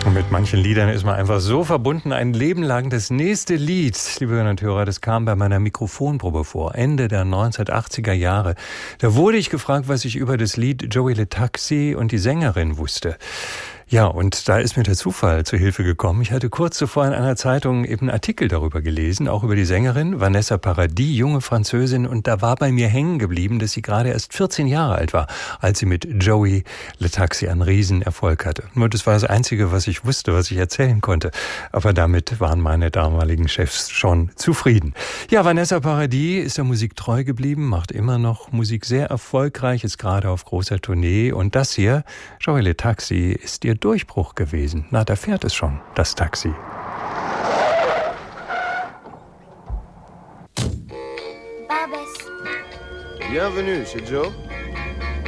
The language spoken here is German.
Und mit manchen Liedern ist man einfach so verbunden, ein Leben lang. Das nächste Lied, liebe Hörerinnen und Hörer, das kam bei meiner Mikrofonprobe vor, Ende der 1980er Jahre. Da wurde ich gefragt, was ich über das Lied Joey Letaxi und die Sängerin wusste. Ja, und da ist mir der Zufall zu Hilfe gekommen. Ich hatte kurz zuvor in einer Zeitung eben einen Artikel darüber gelesen, auch über die Sängerin Vanessa Paradis, junge Französin. Und da war bei mir hängen geblieben, dass sie gerade erst 14 Jahre alt war, als sie mit Joey Letaxi einen Riesenerfolg hatte. Nur das war das Einzige, was ich wusste, was ich erzählen konnte. Aber damit waren meine damaligen Chefs schon zufrieden. Ja, Vanessa Paradis ist der Musik treu geblieben, macht immer noch Musik sehr erfolgreich, ist gerade auf großer Tournee. Und das hier, Joey Letaxi, ist ihr Durchbruch gewesen. Na, da fährt es schon, das Taxi. Bienvenue chez Joe.